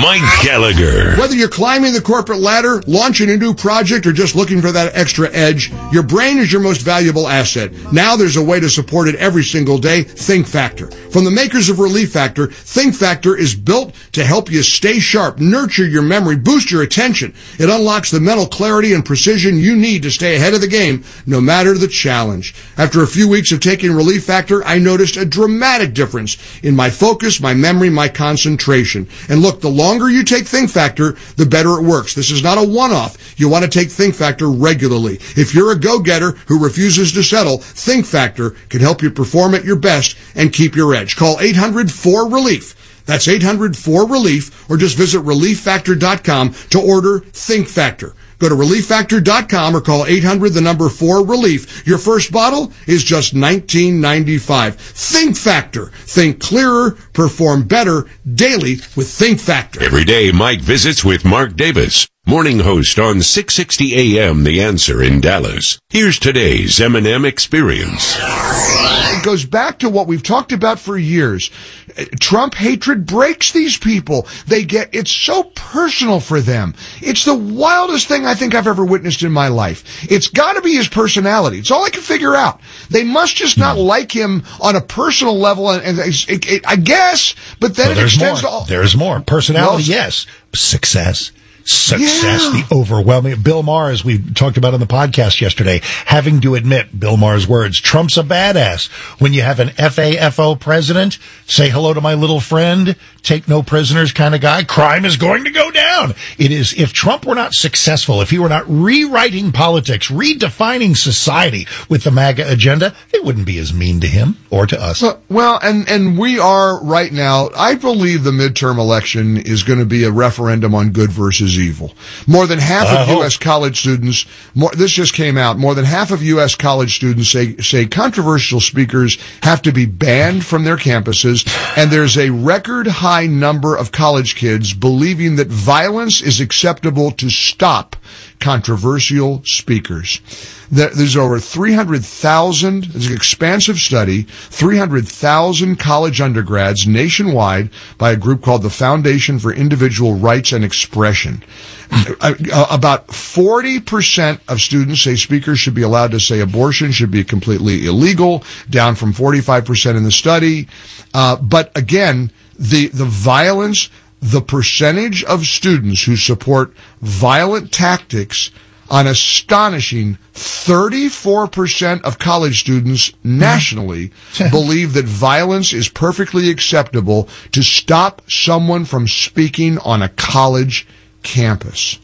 Mike Gallagher. Whether you're climbing the corporate ladder, launching a new project, or just looking for that extra edge, your brain is your most valuable asset. Now there's a way to support it every single day, Think Factor. From the makers of Relief Factor, Think Factor is built to help you stay sharp, nurture your memory, boost your attention. It unlocks the mental clarity and precision you need to stay ahead of the game, no matter the challenge. After a few weeks of taking Relief Factor, I noticed a dramatic difference in my focus, my memory, my concentration. And look, the longer you take Think Factor, the better it works. This is not a one-off. You want to take Think Factor regularly. If you're a go-getter who refuses to settle, Think Factor can help you perform at your best and keep your edge. Call 800-4RELIEF. That's 800-4RELIEF, or just visit ReliefFactor.com to order Think Factor. Go to ReliefFactor.com or call 800-4RELIEF. Your first bottle is just $19.95. Think Factor. Think clearer, perform better daily with Think Factor. Every day, Mike visits with Mark Davis, morning host on 660 AM The Answer in Dallas. Here's today's M&M Experience. It goes back to what we've talked about for years. Trump hatred breaks these people. It's so personal for them. It's the wildest thing I think I've ever witnessed in my life. It's got to be his personality. It's all I can figure out. They must just not like him on a personal level, and I guess, but then it extends to all. There's more. Personality, yes. Success, the overwhelming. Bill Maher, as we talked about on the podcast yesterday, having to admit, Bill Maher's words, Trump's a badass. When you have an FAFO president, say hello to my little friend, take no prisoners kind of guy, crime is going to go down. It is, if Trump were not successful, if he were not rewriting politics, redefining society with the MAGA agenda, they wouldn't be as mean to him or to us. Well, and we are right now, I believe the midterm election is going to be a referendum on good versus evil. More than half of U.S. college students, this just came out, more than half of U.S. college students say controversial speakers have to be banned from their campuses, and there's a record high number of college kids believing that violence is acceptable to stop controversial speakers. There's over 300,000, it's an expansive study, 300,000 college undergrads nationwide by a group called the Foundation for Individual Rights and Expression. About 40% of students say speakers should be allowed to say abortion should be completely illegal, down from 45% in the study. But again, the violence, the percentage of students who support violent tactics, an astonishing 34% of college students nationally believe that violence is perfectly acceptable to stop someone from speaking on a college campus.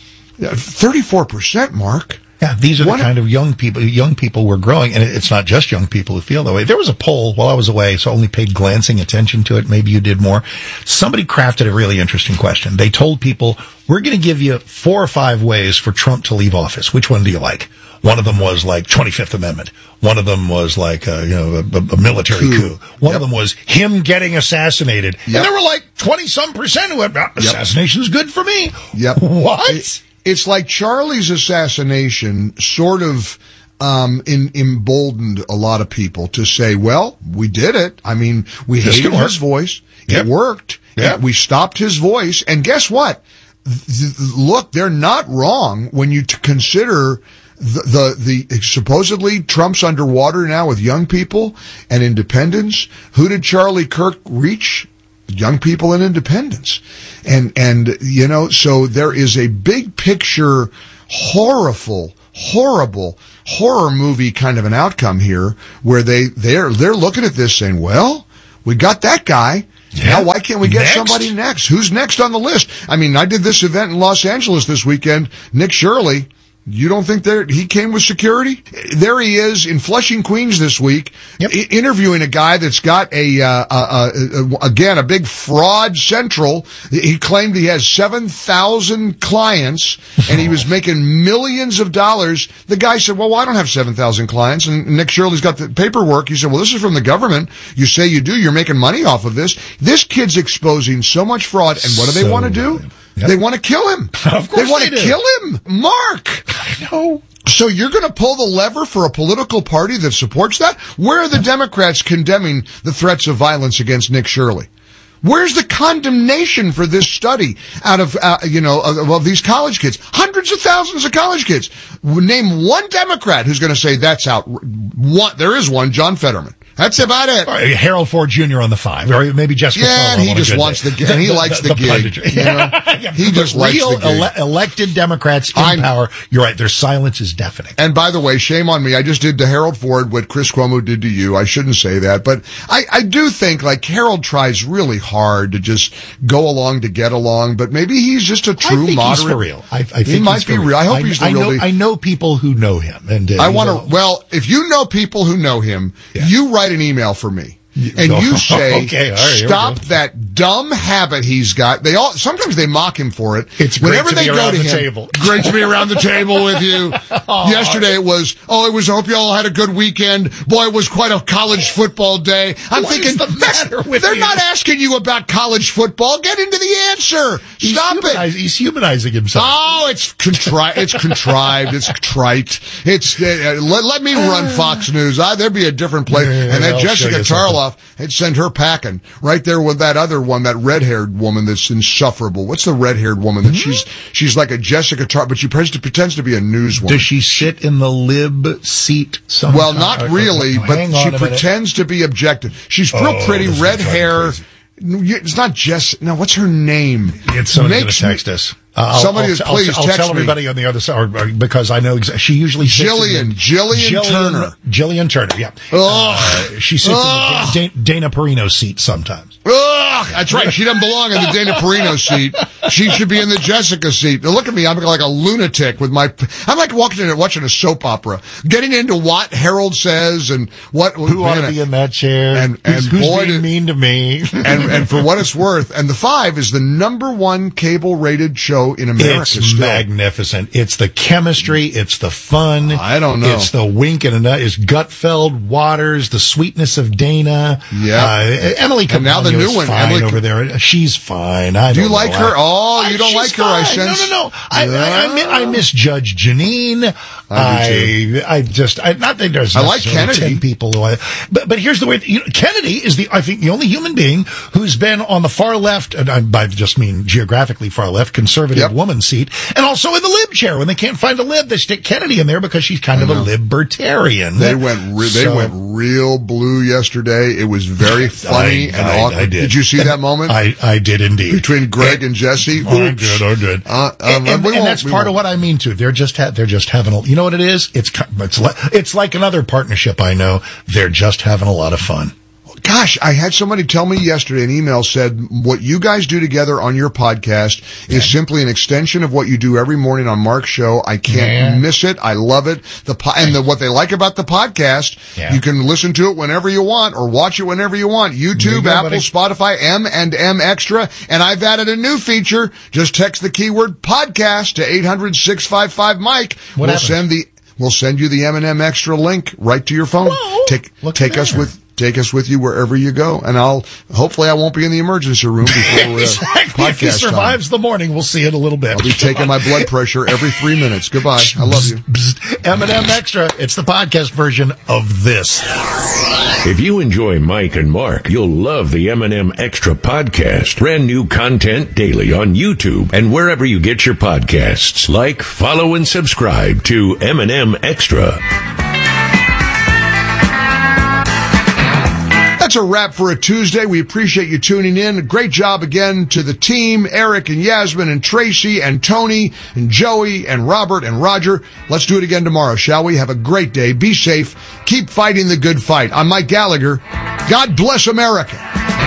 34%, Mark. Yeah, these are the kind of young people we're growing, and it's not just young people who feel that way. There was a poll while I was away, so I only paid glancing attention to it. Maybe you did more. Somebody crafted a really interesting question. They told people, we're going to give you 4 or 5 ways for Trump to leave office. Which one do you like? One of them was like 25th Amendment. One of them was like a military coup. One of them was him getting assassinated. Yep. And there were like 20-some% who went, assassination is good for me. Yep. What? It's like Charlie's assassination sort of emboldened a lot of people to say, well, we did it. I mean, we hated his voice. Yep. It worked. Yep. We stopped his voice. And guess what? Look, they're not wrong when you consider the supposedly Trump's underwater now with young people and independence. Who did Charlie Kirk reach? Young people and independence. And so there is a big picture, horrible horror movie kind of an outcome here where they're looking at this saying, well, we got that guy. Yeah. Now, why can't we get somebody next? Who's next on the list? I mean, I did this event in Los Angeles this weekend. Nick Shirley. You don't think he came with security? There he is in Flushing, Queens this week, interviewing a guy that's got a big fraud central. He claimed he has 7,000 clients and he was making millions of dollars. The guy said, well, I don't have 7,000 clients. And Nick Shirley's got the paperwork. He said, well, this is from the government. You say you do. You're making money off of this. This kid's exposing so much fraud. And what do they want to do? Yep. They want to kill him. Of course they want to kill him. Mark. I know. So you're going to pull the lever for a political party that supports that? Where are the Democrats condemning the threats of violence against Nick Shirley? Where's the condemnation for this study out of, of these college kids? Hundreds of thousands of college kids. Name one Democrat who's going to say that's out. There is one, John Fetterman. That's about it. Harold Ford Jr. on the 5, or maybe Jessica. Yeah, and he just wants the gig. He likes the gig. Yeah, he just likes the gig. Elected Democrats in power. You're right. Their silence is deafening. And by the way, shame on me. I just did to Harold Ford what Chris Cuomo did to you. I shouldn't say that, but I do think like Harold tries really hard to just go along to get along, but maybe he's just a true moderate. He's for real. I think he might be real. I hope he's the real. I know people who know him, and I want to. Well, if you know people who know him, you write an email for me. And you say, stop that dumb habit he's got. Sometimes they mock him for it. It's whenever great to they be go around to the him. Table. Great to be around the table with you. Yesterday it was, I hope you all had a good weekend. Boy, it was quite a college football day. I'm thinking, they're not asking you about college football. Get into the answer. Stop it. He's humanizing himself. Oh, it's contrived. It's trite. Let me run Fox News. There'd be a different place. And then Jessica Tarloff had sent her packing right there with that other one, that red-haired woman that's insufferable. What's the red-haired woman that she's like a Jessica Tarloff, but she pretends to be a newswoman. Does she sit in the lib seat somewhere? Well, not really, but she pretends to be objective. She's real pretty, red hair. It's not Jess. No, what's her name? It's somebody going to text us. Please text me. I'll tell everybody on the other side, because I know she usually sits Jillian Turner. Jillian Turner, yeah. She sits in the Dana Perino seat sometimes. That's right. She doesn't belong in the Dana Perino seat. She should be in the Jessica seat. Now look at me. I'm like a lunatic I'm like watching a soap opera, getting into what Harold says and who ought to be in that chair and who's being mean to me. and for what it's worth. And the 5 is the #1 cable rated show in America. It's magnificent. It's the chemistry. It's the fun. I don't know. It's the wink and a nut. It's Gutfeld, Waters, the sweetness of Dana. Yeah. Emily Campagno, and now the new is one. fine over there. She's fine. Do you like her? Oh, you don't like her, I sense. No. I miss Judge Janine. I just not that there's like Kennedy. 10 people who but here's the way, Kennedy is I think the only human being who's been on the far left, and I just mean geographically far left, conservative woman seat, and also in the lib chair. When they can't find a lib, they stick Kennedy in there because she's kind of a libertarian. They went real blue yesterday. It was very funny and awkward. I did. Did you see that moment? I did indeed. Between Greg and Jesse. I did. And that's part of what I mean too. They're just having you know what it is? It's like another partnership I know. They're just having a lot of fun. Gosh, I had somebody tell me yesterday, an email said, what you guys do together on your podcast is simply an extension of what you do every morning on Mark's show. I can't miss it. I love it. What they like about the podcast, you can listen to it whenever you want or watch it whenever you want. YouTube, Apple, Spotify, M&M Extra. And I've added a new feature. Just text the keyword podcast to 800-655-MIKE. We'll send you the M&M Extra link right to your phone. Whoa. Take us with you wherever you go, and hopefully I won't be in the emergency room before podcast If he survives the morning, we'll see it a little bit. I'll be taking my blood pressure every 3 minutes. Goodbye. I love you. M&M Extra. It's the podcast version of this. If you enjoy Mike and Mark, you'll love the M&M Extra podcast. Brand new content daily on YouTube and wherever you get your podcasts. Like, follow, and subscribe to M&M Extra. That's a wrap for a Tuesday. We appreciate you tuning in. Great job again to the team, Eric and Yasmin and Tracy and Tony and Joey and Robert and Roger. Let's do it again tomorrow, shall we? Have a great day. Be safe. Keep fighting the good fight. I'm Mike Gallagher. God bless America.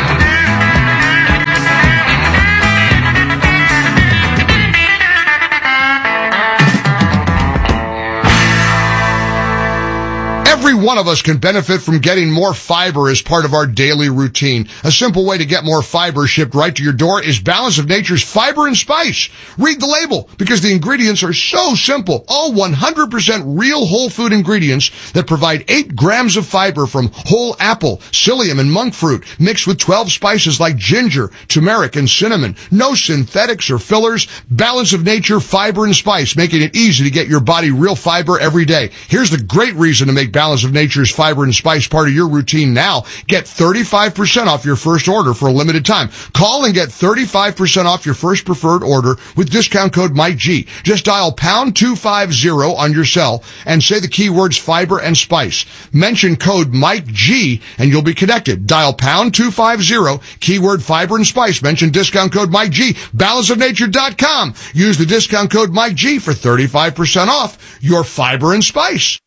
Every one of us can benefit from getting more fiber as part of our daily routine. A simple way to get more fiber shipped right to your door is Balance of Nature's Fiber and Spice. Read the label, because the ingredients are so simple. All 100% real whole food ingredients that provide 8 grams of fiber from whole apple, psyllium, and monk fruit, mixed with 12 spices like ginger, turmeric, and cinnamon. No synthetics or fillers. Balance of Nature Fiber and Spice, making it easy to get your body real fiber every day. Here's the great reason to make Balance of Nature's fiber and spice part of your routine now. Get 35% off your first order for a limited time. Call and get 35% off your first preferred order with discount code MikeG. Just dial pound 250 on your cell and say the keywords fiber and spice. Mention code MikeG and you'll be connected. Dial pound 250, keyword fiber and spice. Mention discount code MikeG. Balanceofnature.com. Use the discount code MikeG for 35% off your fiber and spice.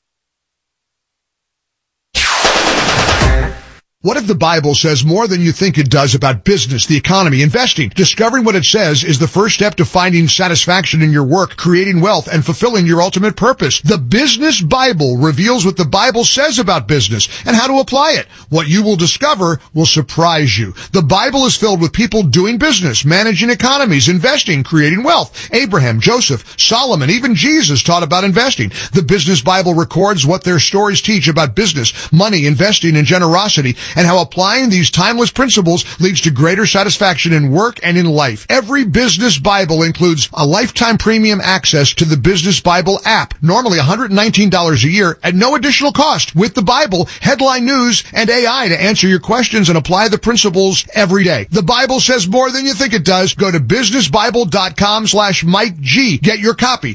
What if the Bible says more than you think it does about business, the economy, investing? Discovering what it says is the first step to finding satisfaction in your work, creating wealth, and fulfilling your ultimate purpose. The Business Bible reveals what the Bible says about business and how to apply it. What you will discover will surprise you. The Bible is filled with people doing business, managing economies, investing, creating wealth. Abraham, Joseph, Solomon, even Jesus taught about investing. The Business Bible records what their stories teach about business, money, investing, and generosity, and how applying these timeless principles leads to greater satisfaction in work and in life. Every Business Bible includes a lifetime premium access to the Business Bible app, normally $119 a year at no additional cost, with the Bible, headline news, and AI to answer your questions and apply the principles every day. The Bible says more than you think it does. Go to businessbible.com/MikeG. Get your copy.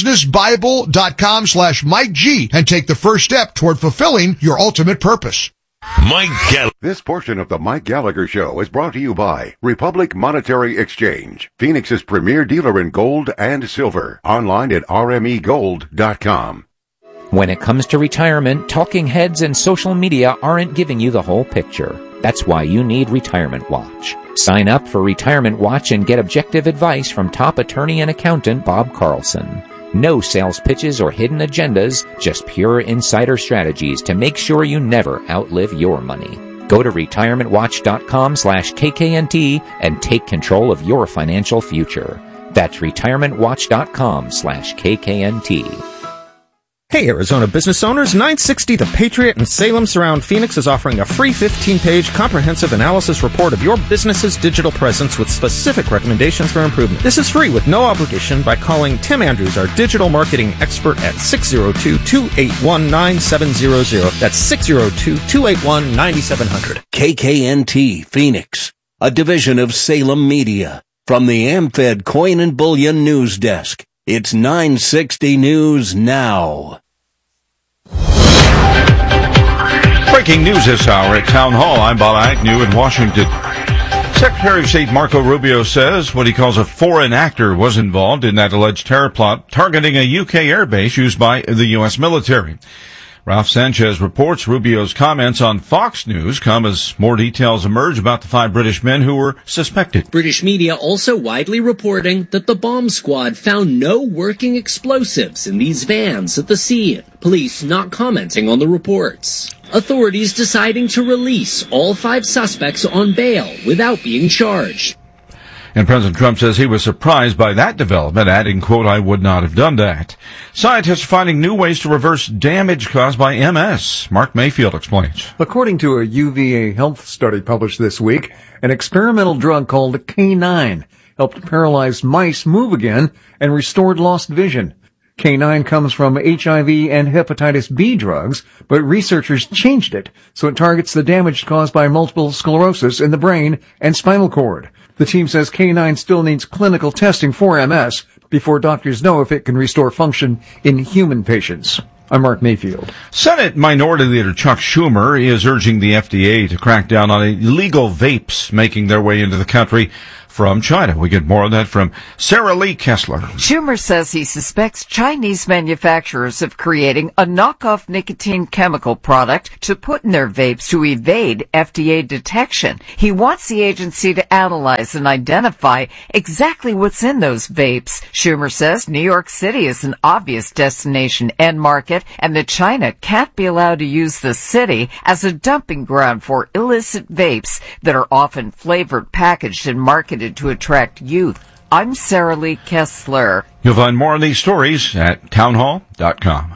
businessbible.com/MikeG and take the first step toward fulfilling your ultimate purpose. Mike Gallagher. This portion of the Mike Gallagher Show is brought to you by Republic Monetary Exchange, Phoenix's premier dealer in gold and silver. Online at rmegold.com. When it comes to retirement, talking heads and social media aren't giving you the whole picture. That's why you need Retirement Watch. Sign up for Retirement Watch and get objective advice from top attorney and accountant Bob Carlson. No sales pitches or hidden agendas, just pure insider strategies to make sure you never outlive your money. Go to retirementwatch.com/KKNT and take control of your financial future. That's retirementwatch.com/KKNT. Hey Arizona business owners, 960 The Patriot in Salem Surround Phoenix is offering a free 15-page comprehensive analysis report of your business's digital presence with specific recommendations for improvement. This is free with no obligation by calling Tim Andrews, our digital marketing expert, at 602-281-9700. That's 602-281-9700. KKNT Phoenix, a division of Salem Media. From the AmFed Coin and Bullion News Desk. It's 960 News Now. Breaking news this hour at Town Hall. I'm Bob Agnew in Washington. Secretary of State Marco Rubio says what he calls a foreign actor was involved in that alleged terror plot targeting a UK airbase used by the U.S. military. Ralph Sanchez reports Rubio's comments on Fox News come as more details emerge about the 5 British men who were suspected. British media also widely reporting that the bomb squad found no working explosives in these vans at the scene. Police not commenting on the reports. Authorities deciding to release all 5 suspects on bail without being charged. And President Trump says he was surprised by that development, adding, quote, "I would not have done that." Scientists are finding new ways to reverse damage caused by MS. Mark Mayfield explains. According to a UVA health study published this week, an experimental drug called K9 helped paralyzed mice move again and restored lost vision. K9 comes from HIV and hepatitis B drugs, but researchers changed it so it targets the damage caused by multiple sclerosis in the brain and spinal cord. The team says K9 still needs clinical testing for MS before doctors know if it can restore function in human patients. I'm Mark Mayfield. Senate Minority Leader Chuck Schumer is urging the FDA to crack down on illegal vapes making their way into the country from China. We get more on that from Sarah Lee Kessler. Schumer says he suspects Chinese manufacturers of creating a knockoff nicotine chemical product to put in their vapes to evade FDA detection. He wants the agency to analyze and identify exactly what's in those vapes. Schumer says New York City is an obvious destination end market and that China can't be allowed to use the city as a dumping ground for illicit vapes that are often flavored, packaged, and marketed to attract youth. I'm Sarah Lee Kessler. You'll find more on these stories at townhall.com.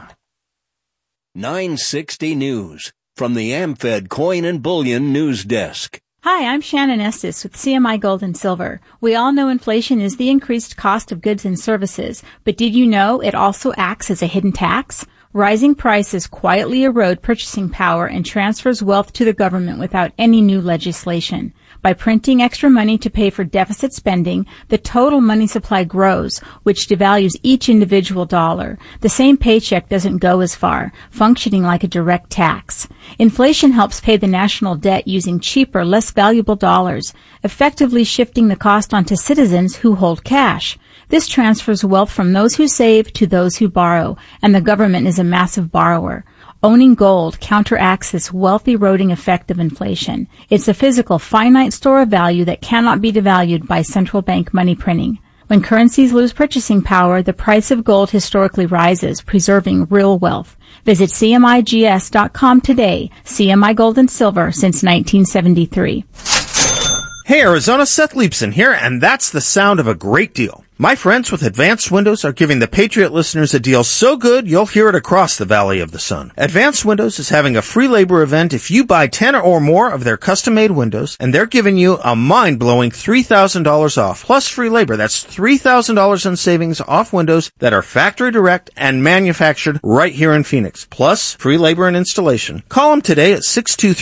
960 News from the AmFed Coin and Bullion News Desk. Hi, I'm Shannon Estes with CMI Gold and Silver. We all know inflation is the increased cost of goods and services, but did you know it also acts as a hidden tax? Rising prices quietly erode purchasing power and transfers wealth to the government without any new legislation. By printing extra money to pay for deficit spending, the total money supply grows, which devalues each individual dollar. The same paycheck doesn't go as far, functioning like a direct tax. Inflation helps pay the national debt using cheaper, less valuable dollars, effectively shifting the cost onto citizens who hold cash. This transfers wealth from those who save to those who borrow, and the government is a massive borrower. Owning gold counteracts this wealth-eroding effect of inflation. It's a physical, finite store of value that cannot be devalued by central bank money printing. When currencies lose purchasing power, the price of gold historically rises, preserving real wealth. Visit CMIGS.com today. CMI Gold and Silver since 1973. Hey Arizona, Seth Leibson here, and that's the sound of a great deal. My friends with Advanced Windows are giving the Patriot listeners a deal so good you'll hear it across the Valley of the Sun. Advanced Windows is having a free labor event if you buy 10 or more of their custom-made windows, and they're giving you a mind-blowing $3,000 off, plus free labor. That's $3,000 in savings off windows that are factory direct and manufactured right here in Phoenix, plus free labor and installation. Call them today at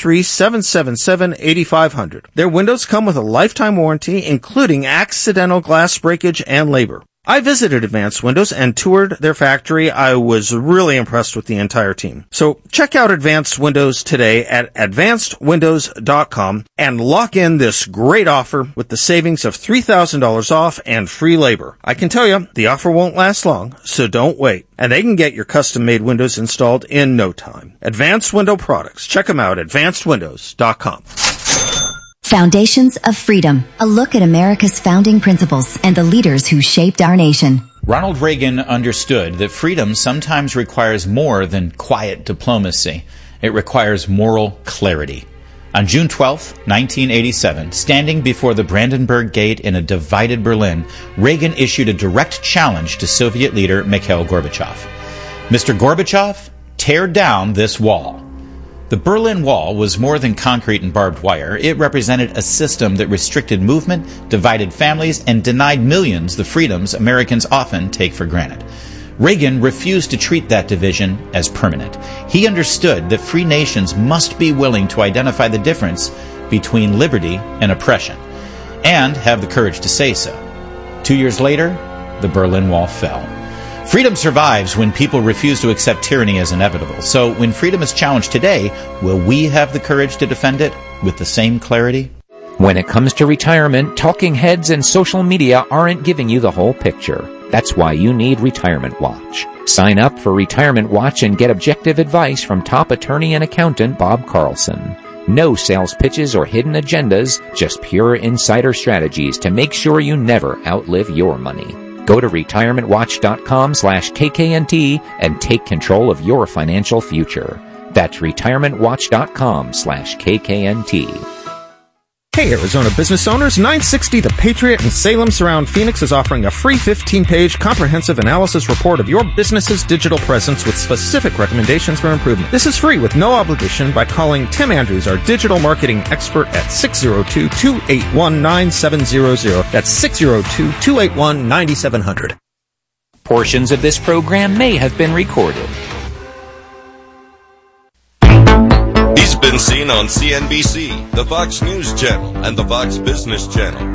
623-777-8500. Their windows come with a lifetime warranty, including accidental glass breakage and labor. I visited Advanced Windows and toured their factory. I was really impressed with the entire team. So check out Advanced Windows today at advancedwindows.com and lock in this great offer with the savings of $3,000 off and free labor. I can tell you, the offer won't last long, so don't wait. And they can get your custom-made windows installed in no time. Advanced Window Products. Check them out at advancedwindows.com. Foundations of Freedom, a look at America's founding principles and the leaders who shaped our nation. Ronald Reagan understood that freedom sometimes requires more than quiet diplomacy. It requires moral clarity. On June 12, 1987, standing before the Brandenburg Gate in a divided Berlin, Reagan issued a direct challenge to Soviet leader Mikhail Gorbachev. Mr. Gorbachev, tear down this wall. The Berlin Wall was more than concrete and barbed wire. It represented a system that restricted movement, divided families, and denied millions the freedoms Americans often take for granted. Reagan refused to treat that division as permanent. He understood that free nations must be willing to identify the difference between liberty and oppression, and have the courage to say so. 2 years later, the Berlin Wall fell. Freedom survives when people refuse to accept tyranny as inevitable. So when freedom is challenged today, will we have the courage to defend it with the same clarity? When it comes to retirement, talking heads and social media aren't giving you the whole picture. That's why you need Retirement Watch. Sign up for Retirement Watch and get objective advice from top attorney and accountant Bob Carlson. No sales pitches or hidden agendas, just pure insider strategies to make sure you never outlive your money. Go to retirementwatch.com/KKNT and take control of your financial future. That's retirementwatch.com/KKNT. Hey Arizona business owners, 960 The Patriot in Salem Surround Phoenix is offering a free 15-page comprehensive analysis report of your business's digital presence with specific recommendations for improvement. This is free with no obligation by calling Tim Andrews, our digital marketing expert, at 602-281-9700. That's 602-281-9700. Portions of this program may have been recorded. He's been seen on CNBC, the Fox News Channel, and the Fox Business Channel.